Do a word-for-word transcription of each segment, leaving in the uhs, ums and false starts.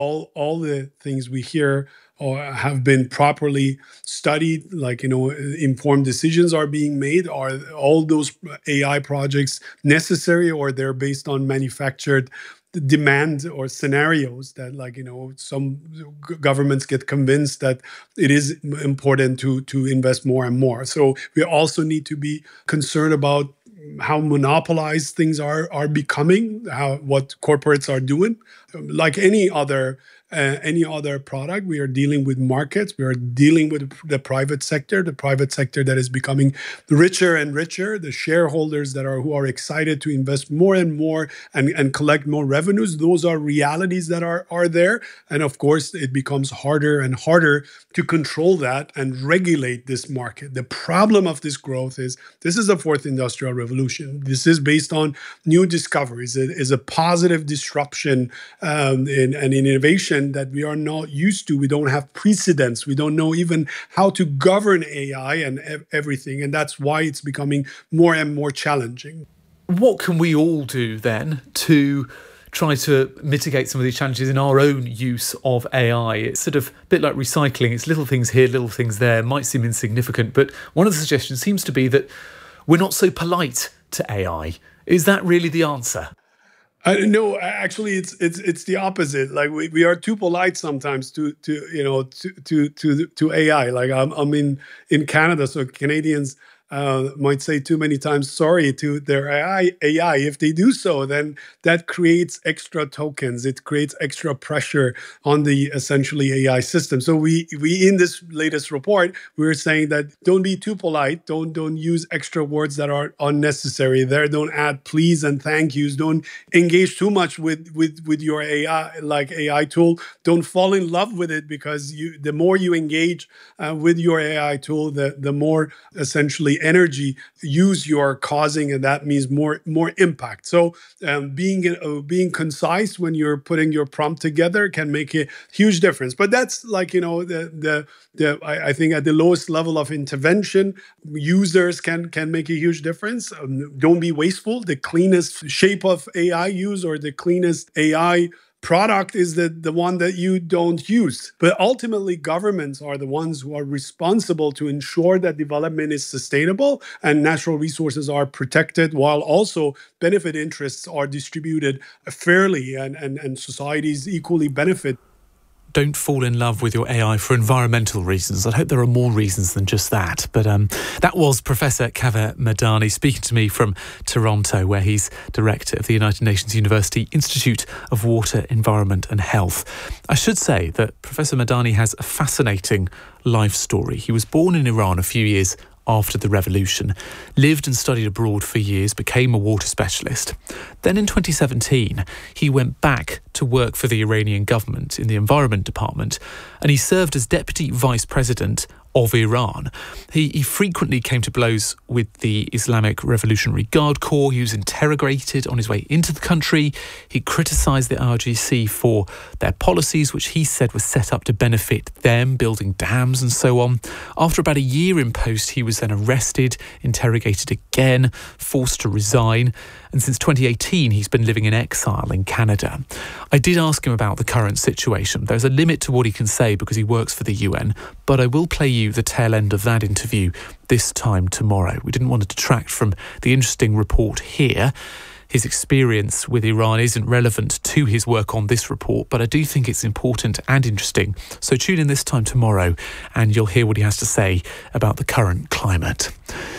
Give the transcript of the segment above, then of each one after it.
all all the things we hear or have been properly studied, like, you know, informed decisions are being made? Are all those A I projects necessary, or they're based on manufactured demand or scenarios that, like, you know, some g- governments get convinced that it is important to to invest more and more? So we also need to be concerned about how monopolized things are are becoming, how what corporates are doing. Like any other uh, any other product, we are dealing with markets. We are dealing with the private sector, the private sector that is becoming richer and richer. The shareholders that are who are excited to invest more and more and, and collect more revenues. Those are realities that are are there. And of course, it becomes harder and harder to control that and regulate this market. The problem of this growth is this is a fourth industrial revolution. This is based on new discoveries. It is a positive disruption um, in, and in innovation that we are not used to. We don't have precedents. We don't know even how to govern A I and ev- everything. And that's why it's becoming more and more challenging. What can we all do then to try to mitigate some of these challenges in our own use of A I? It's sort of a bit like recycling. It's little things here, little things there. Might seem insignificant, but one of the suggestions seems to be that we're not so polite to A I. Is that really the answer? Uh, no, actually, it's it's it's the opposite. Like we, we are too polite sometimes to to you know to to to, to A I. Like I'm I'm in in Canada, so Canadians Uh, might say too many times sorry to their A I. A I. If they do so, then that creates extra tokens. It creates extra pressure on the essentially A I system. So we we in this latest report, we were saying that don't be too polite. Don't don't use extra words that are unnecessary. There, don't add please and thank yous. Don't engage too much with with with your A I like A I tool. Don't fall in love with it, because you the more you engage uh, with your A I tool, the the more essentially energy use you're causing, and that means more more impact. So um, being uh, being concise when you're putting your prompt together can make a huge difference. But that's like, you know, the the the I, I think at the lowest level of intervention, users can can make a huge difference. Um, don't be wasteful. The cleanest shape of A I use, or the cleanest A I product, is the, the one that you don't use. But ultimately, governments are the ones who are responsible to ensure that development is sustainable and natural resources are protected, while also benefit interests are distributed fairly, and, and, and societies equally benefit. Don't fall in love with your A I for environmental reasons. I hope there are more reasons than just that. But um, that was Professor Kaveh Madani speaking to me from Toronto, where he's director of the United Nations University Institute of Water, Environment and Health. I should say that Professor Madani has a fascinating life story. He was born in Iran a few years after the revolution, lived and studied abroad for years, became a water specialist. Then in twenty seventeen, he went back to work for the Iranian government in the Environment Department, and he served as Deputy Vice President of Iran. He, he frequently came to blows with the Islamic Revolutionary Guard Corps. He was interrogated on his way into the country. He criticised the I R G C for their policies, which he said were set up to benefit them, building dams and so on. After about a year in post, he was then arrested, interrogated again, forced to resign. And since twenty eighteen, he's been living in exile in Canada. I did ask him about the current situation. There's a limit to what he can say because he works for the U N, but I will play you the tail end of that interview this time tomorrow. We didn't want to detract from the interesting report here. His experience with Iran isn't relevant to his work on this report, but I do think it's important and interesting. So tune in this time tomorrow and you'll hear what he has to say about the current climate.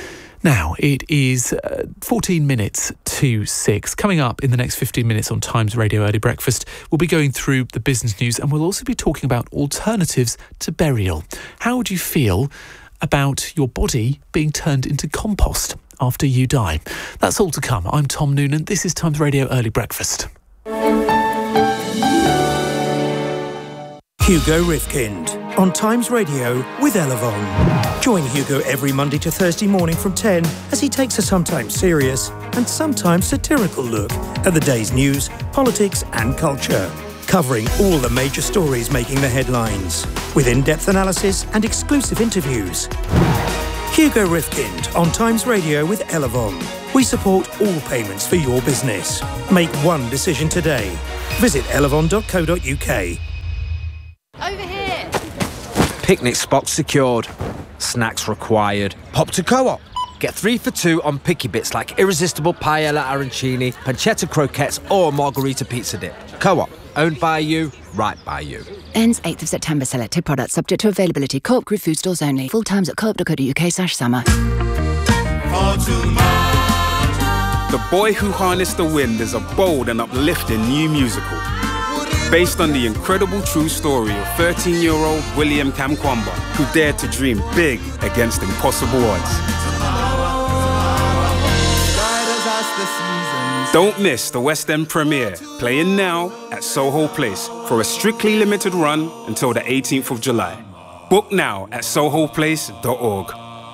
Now, it is uh, fourteen minutes to six. Coming up in the next fifteen minutes on Times Radio Early Breakfast, we'll be going through the business news, and we'll also be talking about alternatives to burial. How would you feel about your body being turned into compost after you die? That's all to come. I'm Tom Noonan. This is Times Radio Early Breakfast. Hugo Rifkind on Times Radio with Elavon. Join Hugo every Monday to Thursday morning from ten as he takes a sometimes serious and sometimes satirical look at the day's news, politics and culture, covering all the major stories making the headlines, with in-depth analysis and exclusive interviews. Hugo Rifkind on Times Radio with Elavon. We support all payments for your business. Make one decision today. Visit elavon dot co dot uk. Picnic spots secured. Snacks required. Pop to Co-op. Get three for two on picky bits like irresistible paella arancini, pancetta croquettes or margarita pizza dip. Co-op. Owned by you, right by you. Ends eighth of September. Selected products subject to availability. Co-op Group food stores only. Full times at co-op dot co dot uk slash summer. The Boy Who Harnessed the Wind is a bold and uplifting new musical based on the incredible true story of thirteen-year-old William Kamkwamba, who dared to dream big against impossible odds. Don't miss the West End premiere, playing now at Soho Place for a strictly limited run until the eighteenth of July. Book now at soho place dot org.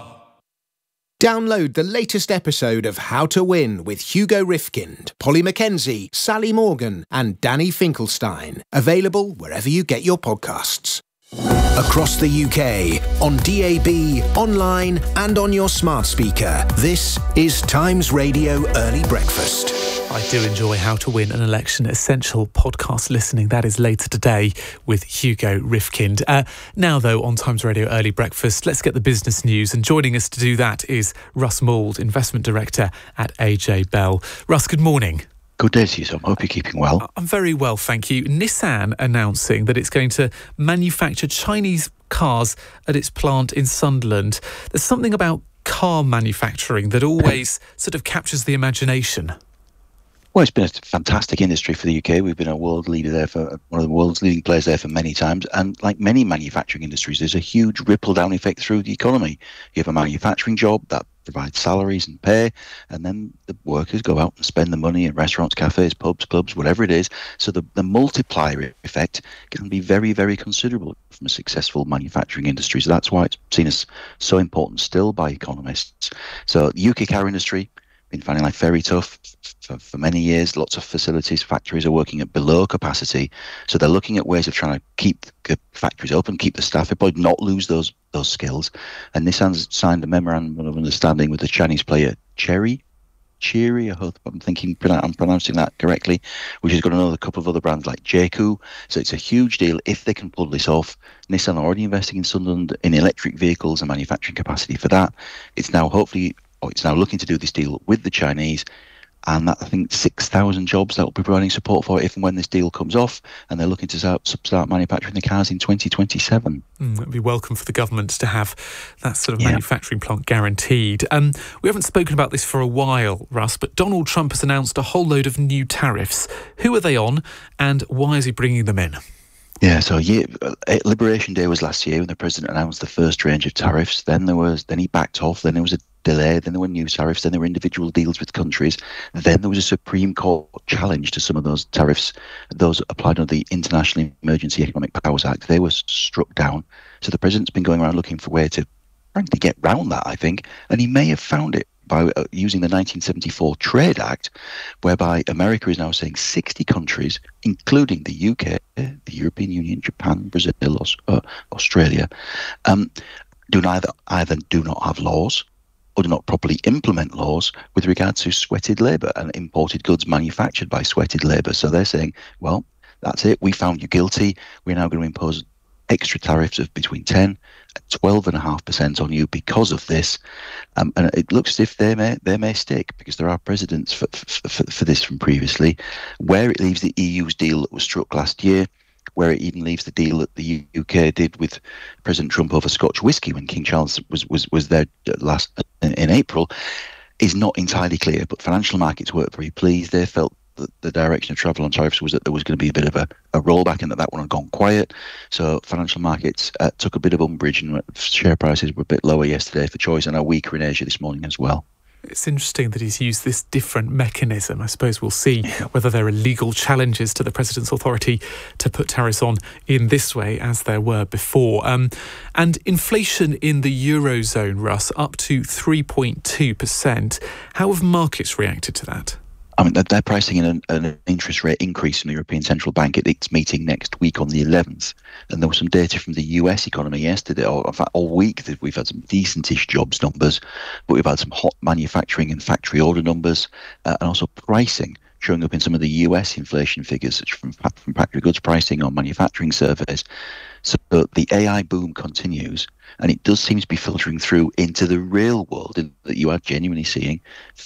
Download the latest episode of How to Win with Hugo Rifkind, Polly Mackenzie, Sally Morgan and Danny Finkelstein. Available wherever you get your podcasts. Across the U K, on D A B, online and on your smart speaker, this is Times Radio Early Breakfast. I do enjoy How to Win an Election. Essential podcast listening. That is later today with Hugo Rifkind. Uh, now, though, on Times Radio Early Breakfast, let's get the business news. And joining us to do that is Russ Mould, Investment Director at A J Bell. Russ, good morning. Good day to you, Tom. Hope you're keeping well. I'm very well, thank you. Nissan announcing that it's going to manufacture Chinese cars at its plant in Sunderland. There's something about car manufacturing that always sort of captures the imagination. Well, it's been a fantastic industry for the U K. We've been a world leader there for one of the world's leading players there for many times. And like many manufacturing industries, there's a huge ripple down effect through the economy. You have a manufacturing job that provides salaries and pay, and then the workers go out and spend the money in restaurants, cafes, pubs, clubs, whatever it is. So the, the multiplier effect can be very, very considerable from a successful manufacturing industry. So that's why it's seen as so important still by economists. So the U K car industry been finding life very tough for, for many years. Lots of facilities, factories are working at below capacity. So they're looking at ways of trying to keep the factories open, keep the staff employed, not lose those those skills. And Nissan's signed a memorandum of understanding with the Chinese player Chery, Chery, I hope I'm thinking I'm pronouncing that correctly, which has got another couple of other brands like J C U. So it's a huge deal if they can pull this off. Nissan are already investing in Sunderland in electric vehicles and manufacturing capacity for that. It's now hopefully Oh, it's now looking to do this deal with the Chinese, and that, I think, six thousand jobs that will be providing support for if and when this deal comes off, and they're looking to start, start manufacturing the cars in twenty twenty-seven. Mm, it would be welcome for the government to have that sort of yeah. manufacturing plant guaranteed. Um, we haven't spoken about this for a while, Russ, but Donald Trump has announced a whole load of new tariffs. Who are they on, and why is he bringing them in? Yeah, so yeah, Liberation Day was last year when the president announced the first range of tariffs. Then there was, then he backed off. Then there was a delay. Then there were new tariffs. Then there were individual deals with countries. Then there was a Supreme Court challenge to some of those tariffs. Those applied under the International Emergency Economic Powers Act. They were struck down. So the president's been going around looking for a way to, frankly, get round that, I think. And he may have found it by uh, using the nineteen seventy-four Trade Act, whereby America is now saying sixty countries, including the U K, the European Union, Japan, Brazil, uh, Australia, um, do neither either do not have laws or do not properly implement laws with regard to sweated labour and imported goods manufactured by sweated labour. So they're saying, well, that's it. We found you guilty. We're now going to impose extra tariffs of between ten and twelve point five percent on you because of this. Um, and it looks as if they may they may stick, because there are precedents for, for, for this from previously, where it leaves the E U's deal that was struck last year, where it even leaves the deal that the U K did with President Trump over Scotch whisky when King Charles was was, was there last in, in April, is not entirely clear. But financial markets weren't very pleased. They felt that the direction of travel on tariffs was that there was going to be a bit of a, a rollback, and that that one had gone quiet. So financial markets uh, took a bit of umbrage, and share prices were a bit lower yesterday for Choice and are weaker in Asia this morning as well. It's interesting that he's used this different mechanism. I suppose we'll see whether there are legal challenges to the president's authority to put tariffs on in this way as there were before. Um, and inflation in the Eurozone, Russ, up to three point two percent. How have markets reacted to that? I mean, they're pricing in an, an interest rate increase from the European Central Bank at its meeting next week on the eleventh. And there was some data from the U S economy yesterday, or in fact all week, that we've had some decentish jobs numbers, but we've had some hot manufacturing and factory order numbers, uh, and also pricing showing up in some of the U S inflation figures, such from from factory goods pricing or manufacturing surveys. So the A I boom continues, and it does seem to be filtering through into the real world, in that you are genuinely seeing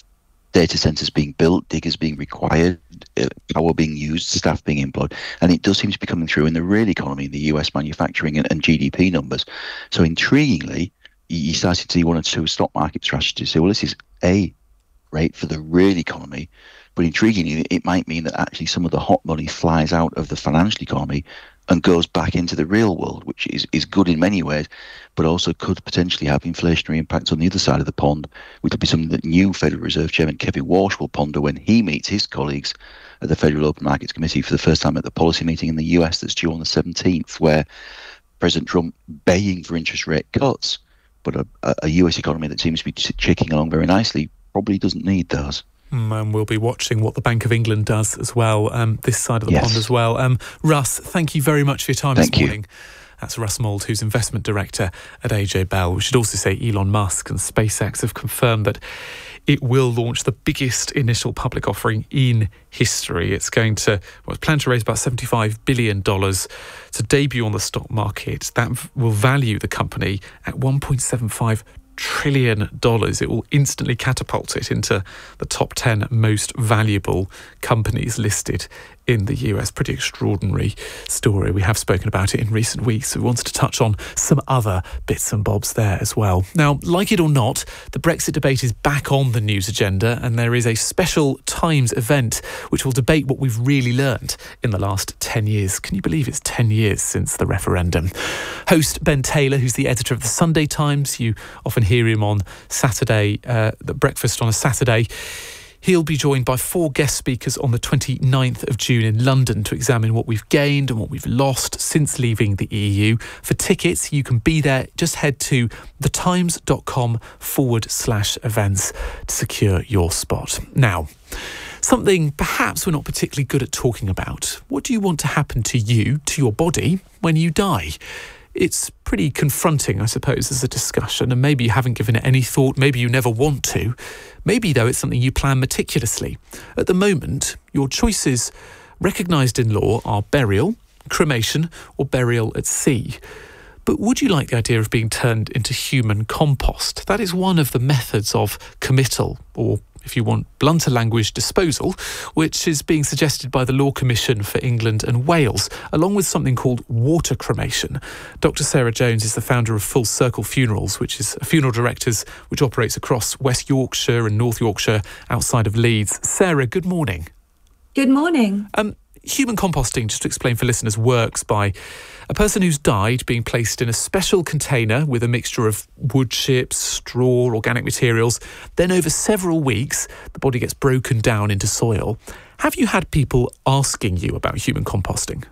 data centers being built, diggers being required, uh, power being used, staff being employed, and it does seem to be coming through in the real economy, the U S manufacturing and, and G D P numbers. So intriguingly, you started to see one or two stock market strategies say, well, this is A, great for the real economy, but intriguingly, it might mean that actually some of the hot money flies out of the financial economy and goes back into the real world, which is, is good in many ways, but also could potentially have inflationary impacts on the other side of the pond, which will be something that new Federal Reserve Chairman Kevin Walsh will ponder when he meets his colleagues at the Federal Open Markets Committee for the first time at the policy meeting in the U S that's due on the seventeenth, where President Trump baying for interest rate cuts, but a, a U S economy that seems to be chicking along very nicely probably doesn't need those. And we'll be watching what the Bank of England does as well, um, this side of the yes. pond as well. Um, Russ, thank you very much for your time thank this you. morning. That's Russ Mould, who's investment director at A J Bell. We should also say Elon Musk and SpaceX have confirmed that it will launch the biggest initial public offering in history. It's going to, well, it's planned to raise about seventy-five billion dollars to debut on the stock market. That will value the company at one point seven five trillion dollars. It will instantly catapult it into the top ten most valuable companies listed in the U S. Pretty extraordinary story. We have spoken about it in recent weeks, so we wanted to touch on some other bits and bobs there as well. Now, like it or not, the Brexit debate is back on the news agenda, and there is a special Times event which will debate what we've really learned in the last ten years. Can you believe it's ten years since the referendum? Host Ben Taylor, who's the editor of the Sunday Times, you often hear him on Saturday, uh, the breakfast on a Saturday. He'll be joined by four guest speakers on the twenty-ninth of June in London to examine what we've gained and what we've lost since leaving the E U. For tickets, you can be there. Just head to thetimes.com forward slash events to secure your spot. Now, something perhaps we're not particularly good at talking about. What do you want to happen to you, to your body, when you die? It's pretty confronting, I suppose, as a discussion, and maybe you haven't given it any thought, maybe you never want to. Maybe, though, it's something you plan meticulously. At the moment, your choices recognised in law are burial, cremation, or burial at sea. But would you like the idea of being turned into human compost? That is one of the methods of committal, or if you want blunter language, disposal, which is being suggested by the Law Commission for England and Wales, along with something called water cremation. Doctor Sarah Jones is the founder of Full Circle Funerals, which is a funeral directors which operates across West Yorkshire and North Yorkshire outside of Leeds. Sarah, good morning. Good morning. Um, human composting, just to explain for listeners, works by a person who's died being placed in a special container with a mixture of wood chips, straw, organic materials. Then over several weeks, the body gets broken down into soil. Have you had people asking you about human composting?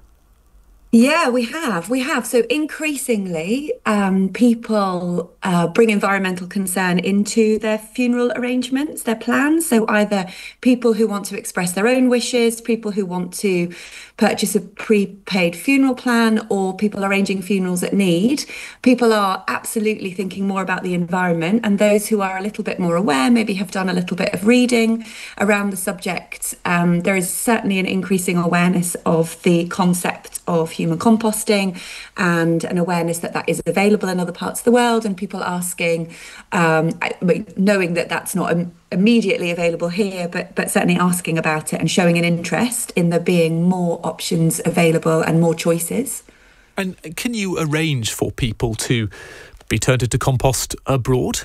Yeah, we have. We have. So increasingly, um, people uh, bring environmental concern into their funeral arrangements, their plans. So either people who want to express their own wishes, people who want to purchase a prepaid funeral plan, or people arranging funerals at need. People are absolutely thinking more about the environment, and those who are a little bit more aware maybe have done a little bit of reading around the subject. Um, there is certainly an increasing awareness of the concept of human composting, and an awareness that that is available in other parts of the world, and people asking, um, knowing that that's not um, immediately available here, but but certainly asking about it and showing an interest in there being more options available and more choices. And can you arrange for people to be turned into compost abroad?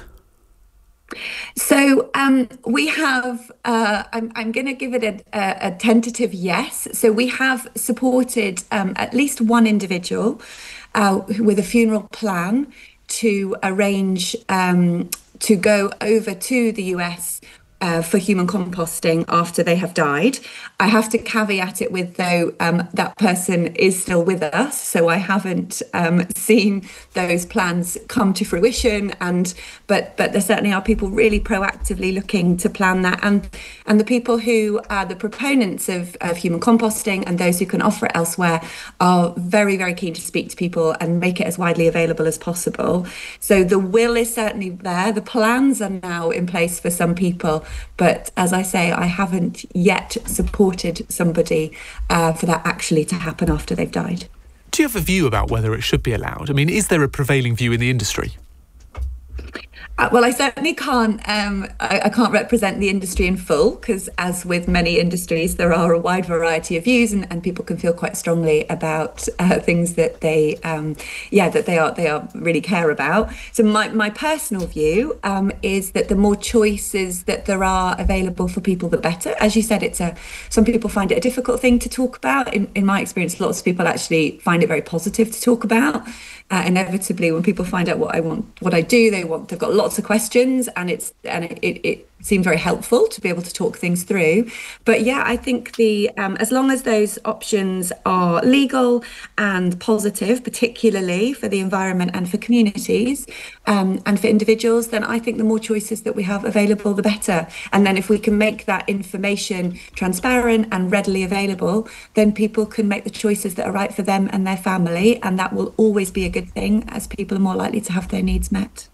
So um, we have, uh, I'm, I'm going to give it a, a, a tentative yes. So we have supported um, at least one individual uh, with a funeral plan to arrange um, to go over to the U S Uh, for human composting after they have died. I have to caveat it with, though, um, that person is still with us, so I haven't um, seen those plans come to fruition. And but but there certainly are people really proactively looking to plan that, and and the people who are the proponents of, of human composting and those who can offer it elsewhere are very very keen to speak to people and make it as widely available as possible. So the will is certainly there. The plans are now in place for some people. But as I say, I haven't yet supported somebody uh, for that actually to happen after they've died. Do you have a view about whether it should be allowed? I mean, is there a prevailing view in the industry? Uh, well, I certainly can't. Um, I, I can't represent the industry in full, because as with many industries, there are a wide variety of views, and, and people can feel quite strongly about uh, things that they, um, yeah, that they are they are really care about. So my my personal view um, is that the more choices that there are available for people, the better. As you said, it's a some people find it a difficult thing to talk about. In in my experience, lots of people actually find it very positive to talk about. Uh, inevitably, when people find out what I want, what I do, they want they've got lots of questions, and it's and it, it, it seemed very helpful to be able to talk things through. But yeah, I think the um, as long as those options are legal and positive, particularly for the environment and for communities um, and for individuals, then I think the more choices that we have available, the better. And then if we can make that information transparent and readily available, then people can make the choices that are right for them and their family, and that will always be a good thing, as people are more likely to have their needs met.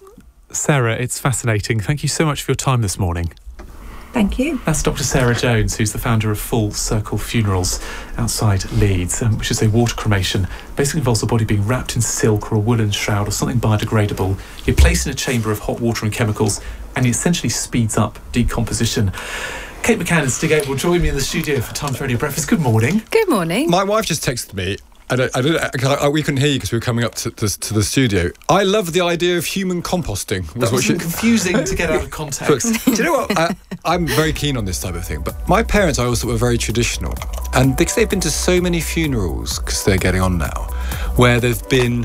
Sarah, it's fascinating. Thank you so much for your time this morning. Thank you. That's Doctor Sarah Jones, who's the founder of Full Circle Funerals outside Leeds, um, which is a water cremation. Basically involves the body being wrapped in silk or a woolen shroud or something biodegradable. You're placed in a chamber of hot water and chemicals, and it essentially speeds up decomposition. Kate McCann and Stig Abel join me in the studio for Times Radio Breakfast. Good morning. Good morning. My wife just texted me. I don't, I don't, I, we couldn't hear you because we were coming up to, to, to the studio. I love the idea of human composting. Was that was what she... confusing to get out of context. Do you know what? I, I'm very keen on this type of thing. But my parents, I always thought, were very traditional. And because they've been to so many funerals, because they're getting on now, where there've been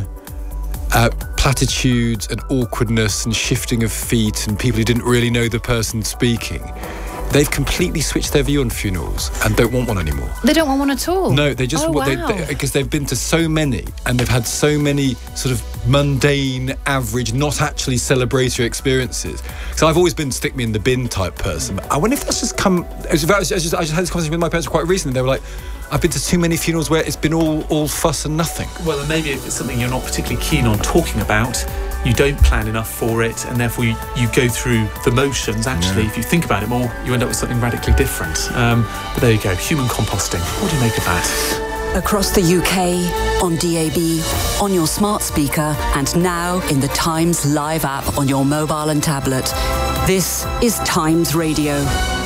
uh, platitudes and awkwardness and shifting of feet and people who didn't really know the person speaking. They've completely switched their view on funerals and don't want one anymore. They don't want one at all? No, they just oh, want, wow. they, because they've been to so many and they've had so many sort of mundane, average, not actually celebratory experiences. So I've always been stick me in the bin type person. But I wonder if that's just come... I just, I just, I just had this conversation with my parents quite recently. They were like, I've been to too many funerals where it's been all, all fuss and nothing. Well, and maybe if it's something you're not particularly keen on talking about, you don't plan enough for it, and therefore you, you go through the motions. Actually, yeah. If you think about it more, you end up with something radically different. Um, but there you go, human composting. What do you make of that? Across the U K, on D A B, on your smart speaker, and now in the Times Live app on your mobile and tablet. This is Times Radio.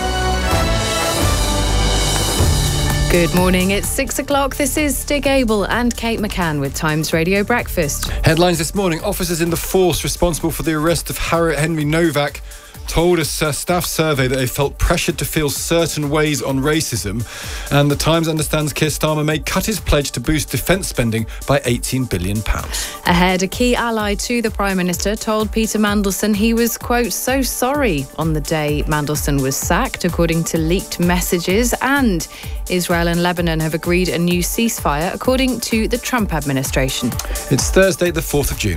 Good morning, it's six o'clock. This is Stig Abel and Kate McCann with Times Radio Breakfast. Headlines this morning. Officers in the force responsible for the arrest of Henry Novak told a uh, staff survey that they felt pressured to feel certain ways on racism. And the Times understands Keir Starmer may cut his pledge to boost defence spending by eighteen billion pounds. Ahead, a key ally to the Prime Minister told Peter Mandelson he was, quote, so sorry on the day Mandelson was sacked, according to leaked messages. And Israel and Lebanon have agreed a new ceasefire, according to the Trump administration. It's Thursday, the fourth of June.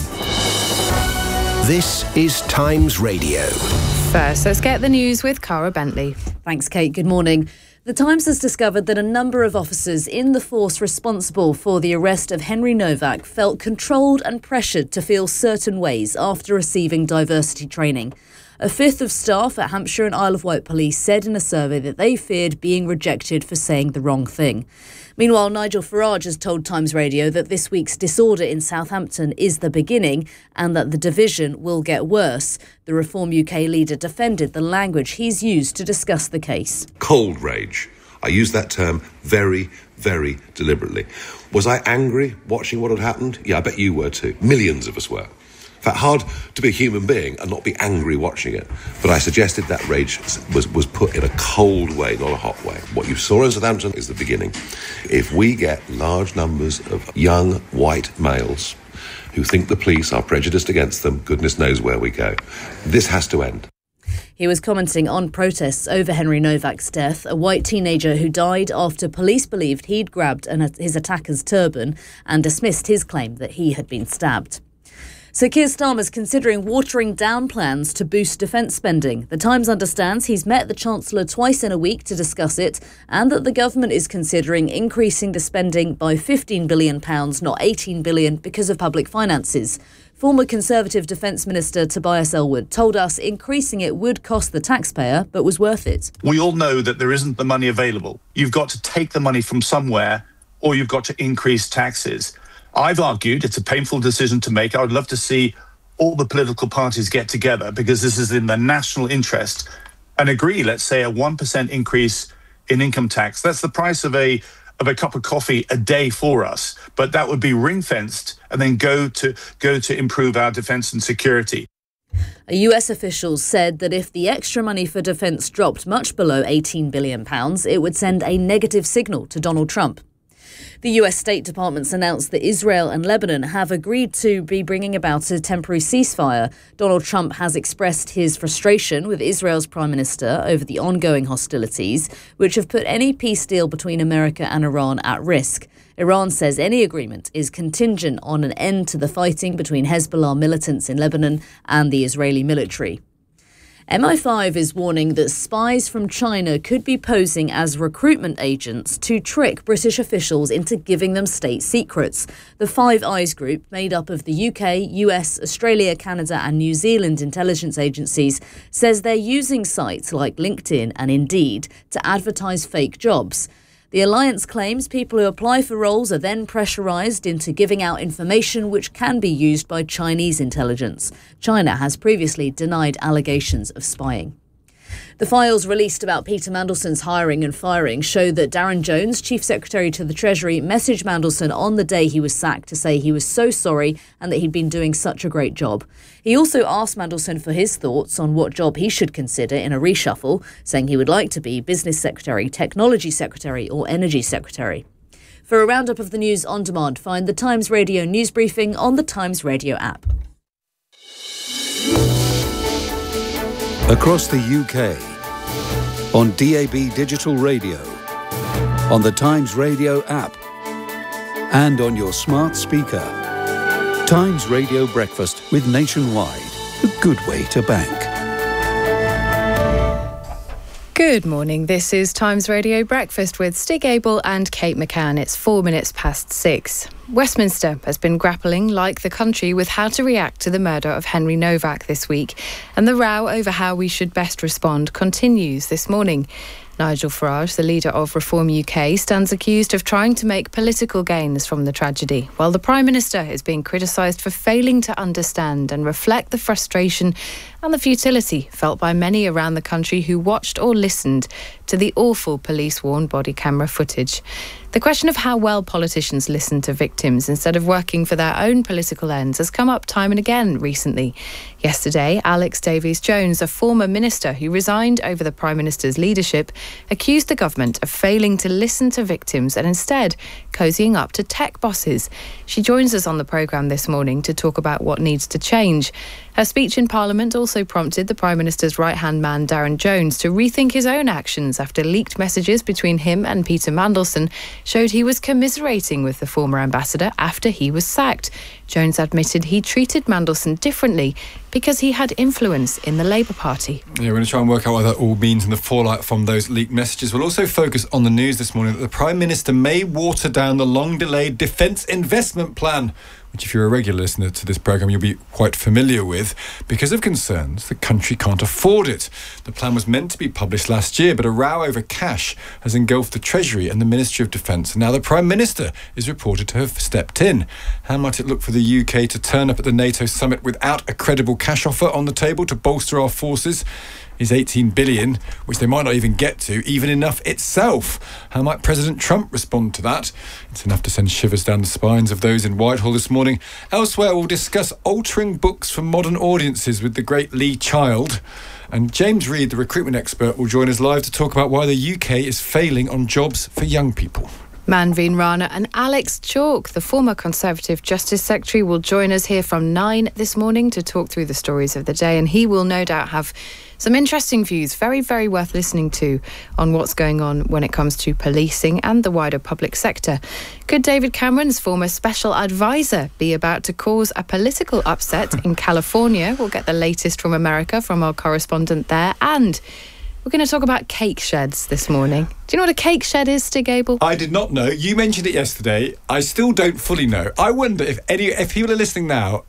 This is Times Radio. First, let's get the news with Cara Bentley. Thanks, Kate. Good morning. The Times has discovered that a number of officers in the force responsible for the arrest of Henry Novak felt controlled and pressured to feel certain ways after receiving diversity training. A fifth of staff at Hampshire and Isle of Wight Police said in a survey that they feared being rejected for saying the wrong thing. Meanwhile, Nigel Farage has told Times Radio that this week's disorder in Southampton is the beginning and that the division will get worse. The Reform U K leader defended the language he's used to discuss the case. Cold rage. I use that term very, very deliberately. Was I angry watching what had happened? Yeah, I bet you were too. Millions of us were. In fact, hard to be a human being and not be angry watching it. But I suggested that rage was, was put in a cold way, not a hot way. What you saw in Southampton is the beginning. If we get large numbers of young white males who think the police are prejudiced against them, goodness knows where we go. This has to end. He was commenting on protests over Henry Novak's death, a white teenager who died after police believed he'd grabbed an, his attacker's turban and dismissed his claim that he had been stabbed. So Keir Starmer's considering watering down plans to boost defence spending. The Times understands he's met the Chancellor twice in a week to discuss it, and that the government is considering increasing the spending by fifteen billion pounds, not eighteen billion pounds, because of public finances. Former Conservative Defence Minister Tobias Ellwood told us increasing it would cost the taxpayer, but was worth it. We all know that there isn't the money available. You've got to take the money from somewhere, or you've got to increase taxes. I've argued it's a painful decision to make. I would love to see all the political parties get together, because this is in the national interest, and agree, let's say, a one percent increase in income tax. That's the price of a of a cup of coffee a day for us, but that would be ring-fenced and then go to go to improve our defence and security. A U S official said that if the extra money for defence dropped much below eighteen billion pounds, it would send a negative signal to Donald Trump. The U S State Department's announced that Israel and Lebanon have agreed to be bringing about a temporary ceasefire. Donald Trump has expressed his frustration with Israel's Prime Minister over the ongoing hostilities, which have put any peace deal between America and Iran at risk. Iran says any agreement is contingent on an end to the fighting between Hezbollah militants in Lebanon and the Israeli military. M I five is warning that spies from China could be posing as recruitment agents to trick British officials into giving them state secrets. The Five Eyes group, made up of the U K, U S, Australia, Canada and New Zealand intelligence agencies, says they're using sites like LinkedIn and Indeed to advertise fake jobs. The alliance claims people who apply for roles are then pressurised into giving out information which can be used by Chinese intelligence. China has previously denied allegations of spying. The files released about Peter Mandelson's hiring and firing show that Darren Jones, Chief Secretary to the Treasury, messaged Mandelson on the day he was sacked to say he was so sorry and that he'd been doing such a great job. He also asked Mandelson for his thoughts on what job he should consider in a reshuffle, saying he would like to be Business Secretary, Technology Secretary or Energy Secretary. For a roundup of the news on demand, find the Times Radio news briefing on the Times Radio app. Across the U K, on D A B Digital Radio, on the Times Radio app, and on your smart speaker. Times Radio Breakfast with Nationwide, a good way to bank. Good morning. This is Times Radio Breakfast with Stig Abel and Kate McCann. It's four minutes past six. Westminster has been grappling, like the country, with how to react to the murder of Henry Novak this week. And the row over how we should best respond continues this morning. Nigel Farage, the leader of Reform U K, stands accused of trying to make political gains from the tragedy, while the Prime Minister is being criticised for failing to understand and reflect the frustration and the futility felt by many around the country who watched or listened to the awful police-worn body camera footage. The question of how well politicians listen to victims instead of working for their own political ends has come up time and again recently. Yesterday, Alex Davies-Jones, a former minister who resigned over the Prime Minister's leadership, accused the government of failing to listen to victims and instead cozying up to tech bosses. She joins us on the programme this morning to talk about what needs to change. Her speech in Parliament also prompted the Prime Minister's right-hand man, Darren Jones, to rethink his own actions after leaked messages between him and Peter Mandelson showed he was commiserating with the former ambassador after he was sacked. Jones admitted he treated Mandelson differently because he had influence in the Labour Party. Yeah, we're going to try and work out what that all means and the fallout from those leaked messages. We'll also focus on the news this morning that the Prime Minister may water down the long-delayed defence investment plan, which if you're a regular listener to this programme you'll be quite familiar with, because of concerns the country can't afford it. The plan was meant to be published last year, but a row over cash has engulfed the Treasury and the Ministry of Defence, and now the Prime Minister is reported to have stepped in. How might it look for the U K to turn up at the NATO summit without a credible cash offer on the table to bolster our forces? Is eighteen billion, which they might not even get to, even enough itself? How might President Trump respond to that? It's enough to send shivers down the spines of those in Whitehall this morning. Elsewhere, we'll discuss altering books for modern audiences with the great Lee Child. And James Reid, the recruitment expert, will join us live to talk about why the U K is failing on jobs for young people. Manveen Rana and Alex Chalk, the former Conservative Justice Secretary, will join us here from nine this morning to talk through the stories of the day, and he will no doubt have some interesting views, very, very worth listening to, on what's going on when it comes to policing and the wider public sector. Could David Cameron's former special advisor be about to cause a political upset in California? We'll get the latest from America from our correspondent there, and we're going to talk about cake sheds this morning. Do you know what a cake shed is, Stig Abel? I did not know. You mentioned it yesterday. I still don't fully know. I wonder if any if people are listening now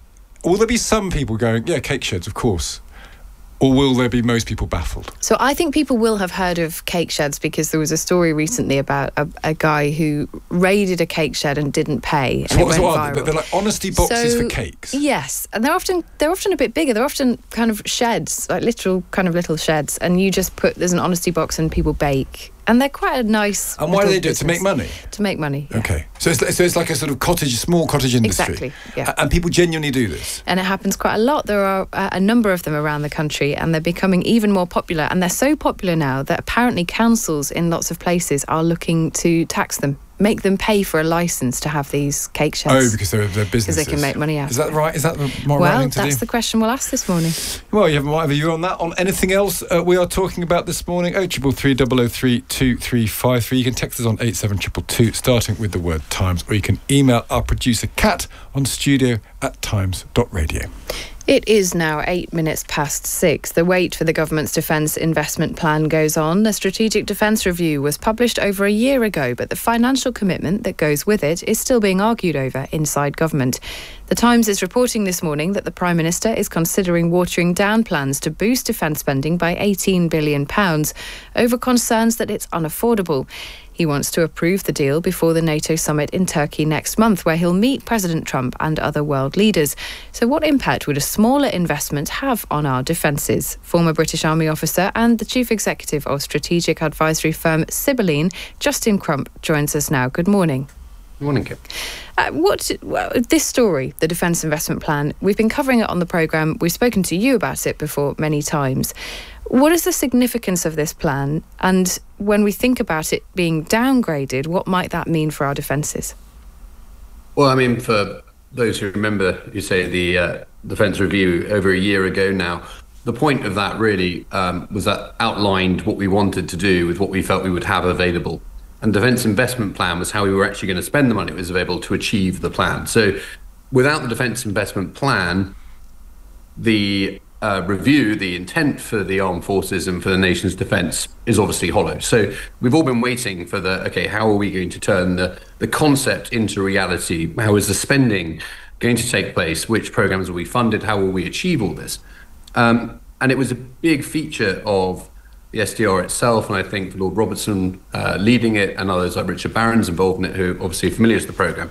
will there be some people going, yeah, cake sheds, of course? Or will there be most people baffled? So I think people will have heard of cake sheds because there was a story recently about a, a guy who raided a cake shed and didn't pay, and so it what, went what viral. They're, they're like honesty boxes so, for cakes? Yes, and they're often they're often a bit bigger. They're often kind of sheds, like literal kind of little sheds, and you just put, there's an honesty box and people bake. And they're quite a nice... And why do they do it? business. To make money? To make money, yeah. Okay. So it's, so it's like a sort of cottage, small cottage industry. Exactly, yeah. And people genuinely do this? And it happens quite a lot. There are uh, a number of them around the country, and they're becoming even more popular. And they're so popular now that apparently councils in lots of places are looking to tax them, make them pay for a licence to have these cake sheds. Oh, because they're, they're businesses. Because they can make money out. Is that right? Is that the more right Well, thing to that's do? the question we'll ask this morning. Well, you have whatever you on that. On anything else uh, we are talking about this morning, oh triple three double oh three two three five three. You can text us on eight seven two two two, starting with the word Times, or you can email our producer Kat on studio at times dot radio. It is now eight minutes past six. The wait for the government's defence investment plan goes on. A strategic defence review was published over a year ago, but the financial commitment that goes with it is still being argued over inside government. The Times is reporting this morning that the Prime Minister is considering watering down plans to boost defence spending by eighteen billion pounds over concerns that it's unaffordable. He wants to approve the deal before the NATO summit in Turkey next month, where he'll meet President Trump and other world leaders. So what impact would a smaller investment have on our defences? Former British Army officer and the chief executive of strategic advisory firm Sibylline, Justin Crump, joins us now. Good morning. Good morning, Kim. Uh, what well, this story, the Defence Investment Plan, we've been covering it on the programme. We've spoken to you about it before many times. What is the significance of this plan? And when we think about it being downgraded, what might that mean for our defences? Well, I mean, for those who remember, you say the uh, Defence Review over a year ago now, the point of that really um, was that outlined what we wanted to do with what we felt we would have available. And Defence Investment Plan was how we were actually going to spend the money that was available to achieve the plan. So without the Defence Investment Plan, the uh, review, the intent for the armed forces and for the nation's defence is obviously hollow. So we've all been waiting for the, okay, how are we going to turn the, the concept into reality? How is the spending going to take place? Which programmes will be funded? How will we achieve all this? Um, and it was a big feature of the S D R itself, and I think for Lord Robertson uh, leading it, and others like Richard Barron's involved in it, who obviously are familiar with the programme,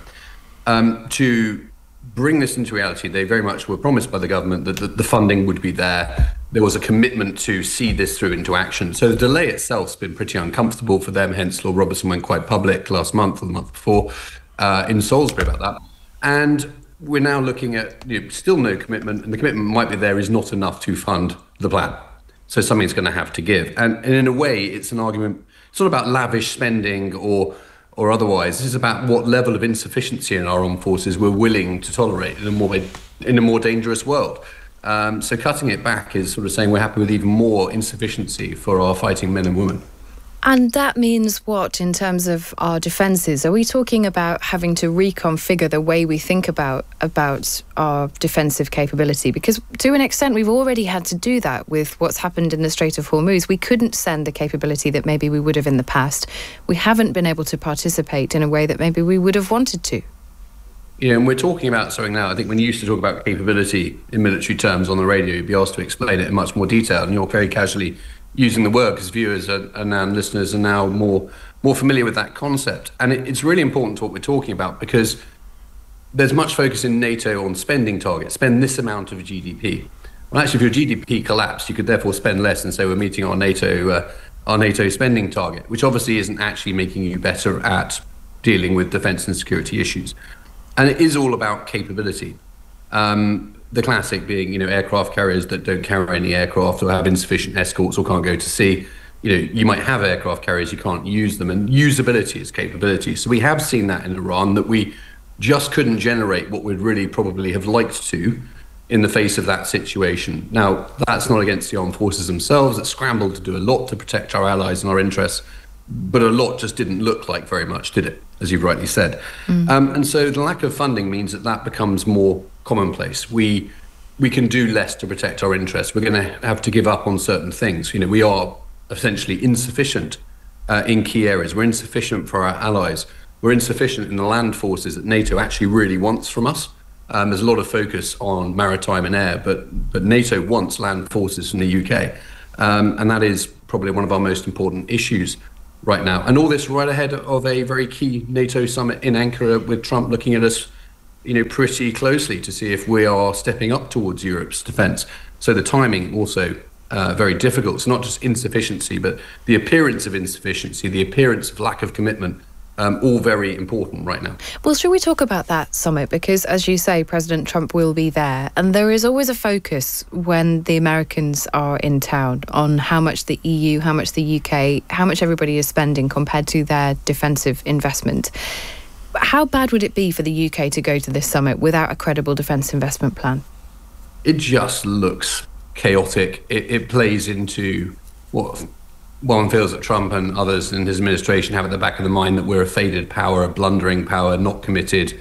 um, to bring this into reality. They very much were promised by the government that the, the funding would be there. There was a commitment to see this through into action. So the delay itself has been pretty uncomfortable for them, hence Lord Robertson went quite public last month or the month before uh, in Salisbury about that. And we're now looking at you know, still no commitment, and the commitment might be there is not enough to fund the plan. So something's going to have to give. And, and in a way, it's an argument, it's not about lavish spending or or otherwise. This is about what level of insufficiency in our armed forces we're willing to tolerate in a more, in a more dangerous world. Um, so cutting it back is sort of saying we're happy with even more insufficiency for our fighting men and women. And that means what in terms of our defences? Are we talking about having to reconfigure the way we think about about our defensive capability? Because to an extent, we've already had to do that with what's happened in the Strait of Hormuz. We couldn't send the capability that maybe we would have in the past. We haven't been able to participate in a way that maybe we would have wanted to. Yeah, and we're talking about something now. I think when you used to talk about capability in military terms on the radio, you'd be asked to explain it in much more detail, and you're very casually using the word because viewers are, and now listeners are now more more familiar with that concept. And it, it's really important to what we're talking about because there's much focus in NATO on spending targets, spend this amount of G D P. Well, actually, if your G D P collapsed, you could therefore spend less and say we're meeting our NATO uh, our NATO spending target, which obviously isn't actually making you better at dealing with defence and security issues. And it is all about capability. Um, the classic being, you know, aircraft carriers that don't carry any aircraft or have insufficient escorts or can't go to sea. You know, you might have aircraft carriers, you can't use them, and usability is capability. So we have seen that in Iran, that we just couldn't generate what we'd really probably have liked to in the face of that situation. Now, that's not against the armed forces themselves that scrambled to do a lot to protect our allies and our interests, but a lot just didn't look like very much, did it, as you've rightly said. Mm. Um, and so the lack of funding means that that becomes more commonplace. We we can do less to protect our interests. We're going to have to give up on certain things. You know, we are essentially insufficient uh, in key areas. We're insufficient for our allies. We're insufficient in the land forces that NATO actually really wants from us. Um, there's a lot of focus on maritime and air, but but NATO wants land forces from the U K, um, and that is probably one of our most important issues right now. And all this right ahead of a very key NATO summit in Ankara, with Trump looking at us, you know, pretty closely to see if we are stepping up towards Europe's defence. So the timing also uh, very difficult. It's not just insufficiency, but the appearance of insufficiency, the appearance of lack of commitment. Um, all very important right now. Well, should we talk about that summit? Because, as you say, President Trump will be there. And there is always a focus when the Americans are in town on how much the E U, how much the U K, how much everybody is spending compared to their defensive investment. How bad would it be for the U K to go to this summit without a credible defence investment plan? It just looks chaotic. It, it plays into what one feels that Trump and others in his administration have at the back of the mind, that we're a faded power, a blundering power, not committed.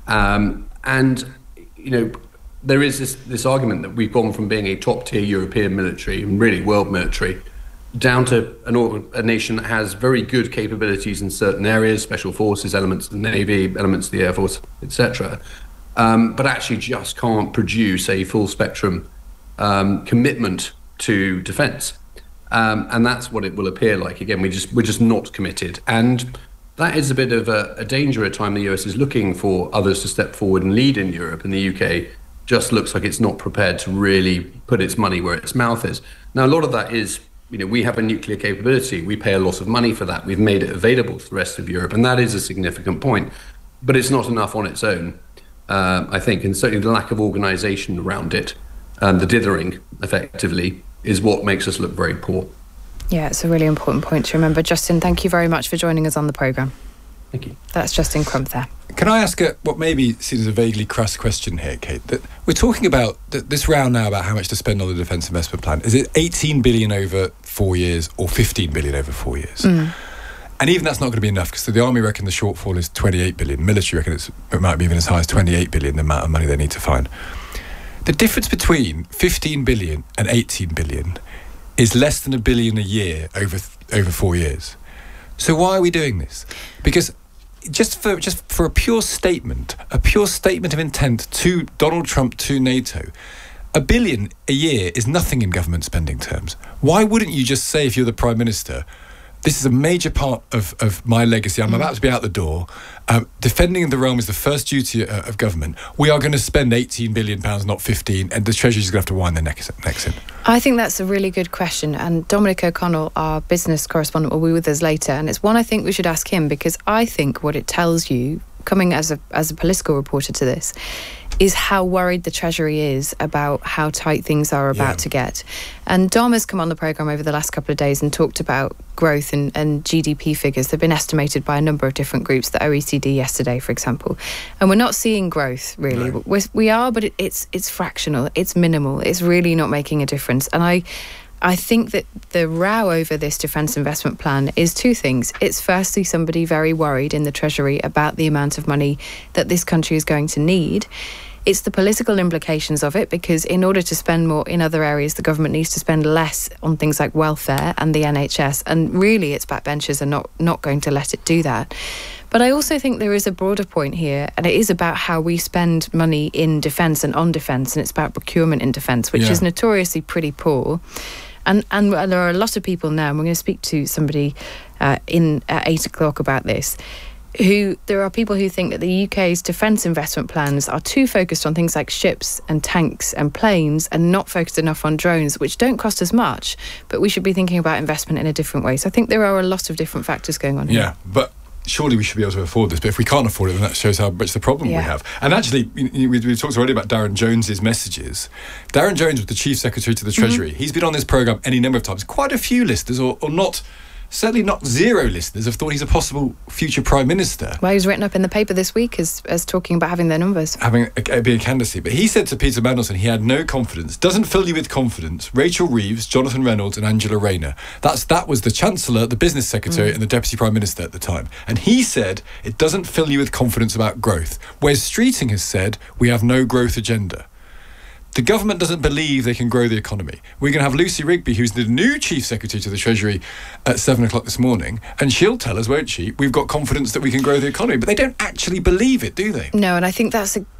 Um, and, you know, there is this, this argument that we've gone from being a top-tier European military, and really world military, down to an, a nation that has very good capabilities in certain areas, special forces, elements of the Navy, elements of the Air Force, et cetera, um, but actually just can't produce a full-spectrum um, commitment to defence. Um, and that's what it will appear like. Again, we just, we're just not committed. And that is a bit of a, a danger at a time the U S is looking for others to step forward and lead in Europe, and the U K just looks like it's not prepared to really put its money where its mouth is. Now, a lot of that is, you know, we have a nuclear capability. We pay a lot of money for that. We've made it available to the rest of Europe, and that is a significant point. But it's not enough on its own, uh, I think, and certainly the lack of organisation around it, um, the dithering, effectively, is what makes us look very poor. Yeah, it's a really important point to remember. Justin, thank you very much for joining us on the programme. Thank you. That's Justin Crump there. Can I ask a, what maybe seems a vaguely crass question here, Kate? That we're talking about th- this round now about how much to spend on the Defence Investment Plan. Is it eighteen billion over four years or fifteen billion over four years? Mm. And even that's not going to be enough, because the Army reckon the shortfall is twenty-eight billion. Military reckon it's, it might be even as high as twenty-eight billion, the amount of money they need to find. The difference between fifteen billion and eighteen billion is less than a billion a year over over four years. So why are we doing this? Because just for just for a pure statement, a pure statement of intent to Donald Trump, to NATO, a billion a year is nothing in government spending terms. Why wouldn't you just say, if you're the Prime Minister, this is a major part of, of my legacy. I'm about to be out the door. Um, defending the realm is the first duty uh, of government. We are going to spend eighteen billion pounds, not fifteen, and the Treasury's going to have to wind their neck, necks in. I think that's a really good question. And Dominic O'Connell, our business correspondent, will be with us later. And it's one I think we should ask him, because I think what it tells you, coming as a as a political reporter to this, is how worried the Treasury is about how tight things are about yeah. to get. And Dom has come on the programme over the last couple of days and talked about growth and, and G D P figures. They've been estimated by a number of different groups, the O E C D yesterday, for example. And we're not seeing growth, really. No. We're, we are, but it, it's it's fractional, it's minimal, it's really not making a difference. And I... I think that the row over this defence investment plan is two things. It's firstly somebody very worried in the Treasury about the amount of money that this country is going to need. It's the political implications of it, because in order to spend more in other areas, the government needs to spend less on things like welfare and the N H S. And really, its backbenchers are not, not going to let it do that. But I also think there is a broader point here, and it is about how we spend money in defence and on defence, and it's about procurement in defence, which yeah. is notoriously pretty poor. And and there are a lot of people now, and we're going to speak to somebody uh, in at eight o'clock about this, who there are people who think that the U K's defence investment plans are too focused on things like ships and tanks and planes, and not focused enough on drones, which don't cost as much, but we should be thinking about investment in a different way. So I think there are a lot of different factors going on here. Yeah, but surely we should be able to afford this, but if we can't afford it, then that shows how much the problem yeah. we have. And actually, we, we talked already about Darren Jones's messages. Darren Jones was the Chief Secretary to the Treasury. Mm-hmm. He's been on this programme any number of times. Quite a few listeners, or, or not, certainly not zero listeners, have thought he's a possible future Prime Minister. Well, he was written up in the paper this week as, as talking about having their numbers. Having a, be a candidacy. But he said to Peter Mandelson he had no confidence, doesn't fill you with confidence, Rachel Reeves, Jonathan Reynolds and Angela Rayner. That's That was the Chancellor, the Business Secretary mm. and the Deputy Prime Minister at the time. And he said it doesn't fill you with confidence about growth. Wes Streeting has said we have no growth agenda. The government doesn't believe they can grow the economy. We're going to have Lucy Rigby, who's the new Chief Secretary to the Treasury, at seven o'clock this morning, and she'll tell us, won't she, we've got confidence that we can grow the economy. But they don't actually believe it, do they? No, and I think that's a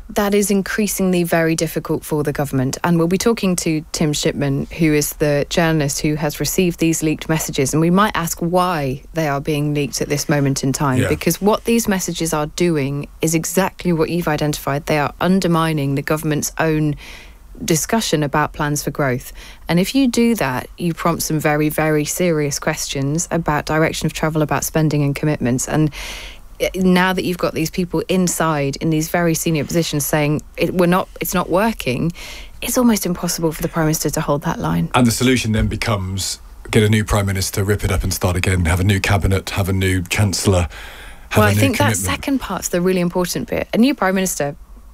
that is increasingly very difficult for the government. And we'll be talking to Tim Shipman, who is the journalist who has received these leaked messages. And we might ask why they are being leaked at this moment in time. Yeah. Because what these messages are doing is exactly what you've identified. They are undermining the government's own discussion about plans for growth. And if you do that, you prompt some very, very serious questions about direction of travel, about spending and commitments. And now that you've got these people inside in these very senior positions saying it, we're not, it's not working, it's almost impossible for the Prime Minister to hold that line. And the solution then becomes get a new Prime Minister, rip it up and start again, have a new cabinet, have a new Chancellor, have well, a I new think commitment. that second part's the really important bit. A new Prime Minister,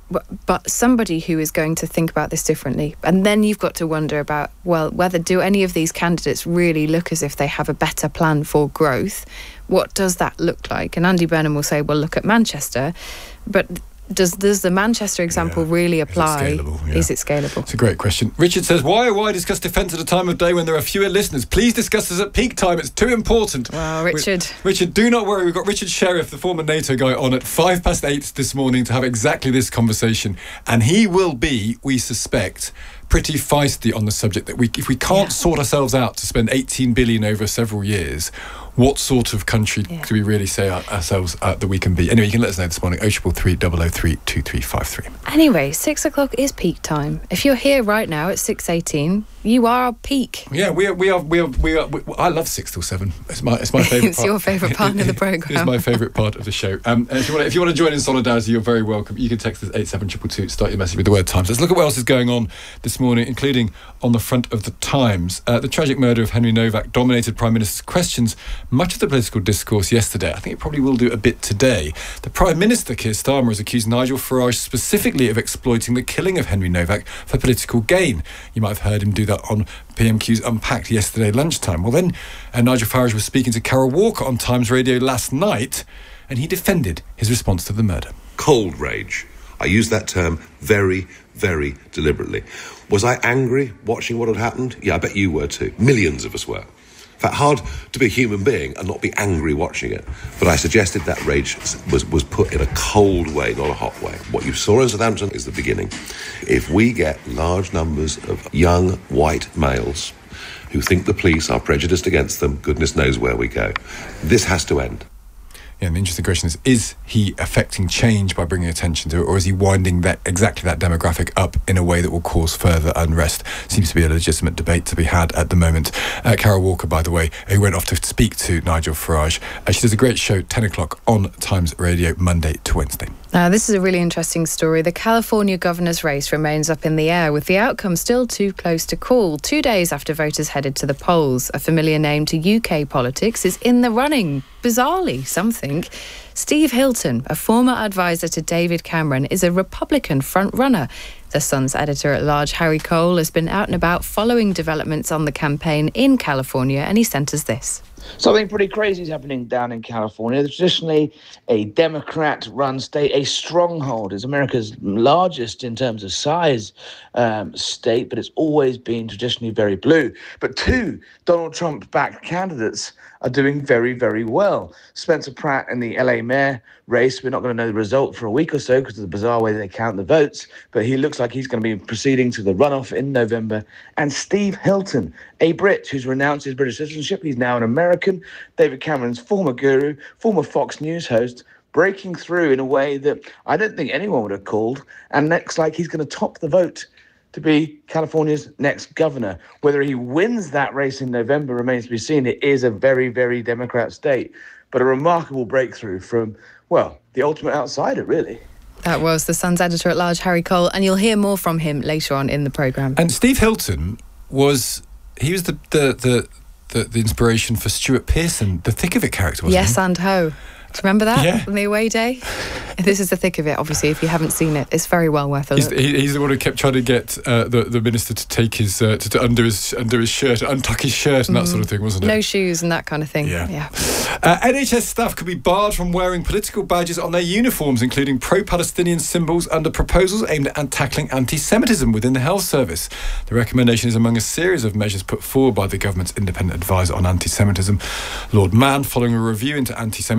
but somebody who is going to think about this differently. And then you've got to wonder about, well, whether do any of these candidates really look as if they have a better plan for growth? What does that look like? And Andy Burnham will say, well, look at Manchester. But does, does the Manchester example yeah. really apply? Is it scalable? Yeah. Is it scalable? It's a great question. Richard says, why why discuss defence at a time of day when there are fewer listeners? Please discuss this at peak time. It's too important. Well, Richard. We, Richard, do not worry. We've got Richard Sheriff, the former NATO guy, on at five past eight this morning to have exactly this conversation. And he will be, we suspect, pretty feisty on the subject that we, if we can't yeah. sort ourselves out to spend eighteen billion over several years, what sort of country yeah. do we really say our, ourselves uh, that we can be? Anyway, you can let us know this morning, oh triple three, double oh three, two three five three. Anyway, six o'clock is peak time. If you're here right now at six eighteen, you are peak. Yeah, we are, we are, we are, we are, we, I love six till seven. It's my, it's my favourite It's part. your favourite part of the programme. It's my favourite part of the show. Um, and if you want to, if you want to join in solidarity, you're very welcome. You can text us eight seven two two two, start your message with the word Times. Let's look at what else is going on this morning, including on the front of the Times. Uh, the tragic murder of Henry Novak dominated Prime Minister's questions much of the political discourse yesterday. I think it probably will do a bit today. The Prime Minister, Keir Starmer, has accused Nigel Farage specifically of exploiting the killing of Henry Novak for political gain. You might have heard him do that on P M Q's Unpacked yesterday lunchtime. Well, then uh, Nigel Farage was speaking to Carol Walker on Times Radio last night, and he defended his response to the murder. Cold rage. I use that term very, very deliberately. Was I angry watching what had happened? Yeah, I bet you were too. Millions of us were. In fact, hard to be a human being and not be angry watching it. But I suggested that rage was, was put in a cold way, not a hot way. What you saw in Southampton is the beginning. If we get large numbers of young white males who think the police are prejudiced against them, goodness knows where we go. This has to end. Yeah, and the interesting question is, is he affecting change by bringing attention to it, or is he winding that exactly that demographic up in a way that will cause further unrest? Seems to be a legitimate debate to be had at the moment. Uh, Carol Walker, by the way, who went off to speak to Nigel Farage. Uh, she does a great show, ten o'clock on Times Radio, Monday to Wednesday. Now, this is a really interesting story. The California governor's race remains up in the air, with the outcome still too close to call. Two days after voters headed to the polls, a familiar name to U K politics is in the running. Bizarrely, some think. Steve Hilton, a former advisor to David Cameron, is a Republican front-runner. The Sun's editor-at-large, Harry Cole, has been out and about following developments on the campaign in California, and he sent us this. Something pretty crazy is happening down in California. It's traditionally a Democrat-run state, a stronghold. It's America's largest in terms of size um, state, but it's always been traditionally very blue. But two Donald Trump-backed candidates are doing very, very well. Spencer Pratt in the L A mayor race, we're not going to know the result for a week or so because of the bizarre way they count the votes, but he looks like he's going to be proceeding to the runoff in November. And Steve Hilton, a Brit who's renounced his British citizenship, he's now an American, David Cameron's former guru, former Fox News host, breaking through in a way that I don't think anyone would have called, and looks like he's going to top the vote to be California's next governor. Whether he wins that race in November remains to be seen. It is a very, very Democrat state, but a remarkable breakthrough from, well, the ultimate outsider, really. That was the Sun's editor-at-large, Harry Cole, and you'll hear more from him later on in the programme. And Steve Hilton was, he was the the the, the, the inspiration for Stuart Pearson, the Thick of It character, wasn't yes, he? and ho. Do you remember that Yeah. on the away day? This is the thick of it, obviously, if you haven't seen it. It's very well worth a He's, look. he, he's the one who kept trying to get uh, the, the minister to take his, uh, to, to undo his undo his shirt, untuck his shirt and that Mm. sort of thing, wasn't it? No shoes and that kind of thing. Yeah. yeah. Uh, N H S staff could be barred from wearing political badges on their uniforms, including pro-Palestinian symbols, under proposals aimed at tackling anti-Semitism within the health service. The recommendation is among a series of measures put forward by the government's independent advisor on anti-Semitism, Lord Mann, following a review into anti-Semitism and other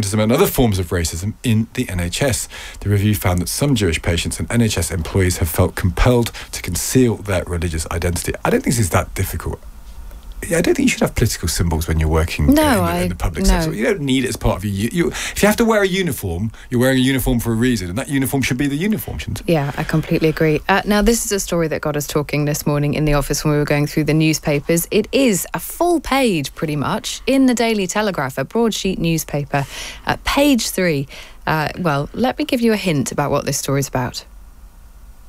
other forms of racism in the N H S. The review found that some Jewish patients and N H S employees have felt compelled to conceal their religious identity. I don't think this is that difficult. I don't think you should have political symbols when you're working no, uh, in, the, I, in the public no. sector. You don't need it as part of your... You, if you have to wear a uniform, you're wearing a uniform for a reason, and that uniform should be the uniform, shouldn't it? Yeah, I completely agree. Uh, now, this is a story that got us talking this morning in the office when we were going through the newspapers. It is a full page, pretty much, in the Daily Telegraph, a broadsheet newspaper, at page three. Uh, well, let me give you a hint about what this story is about.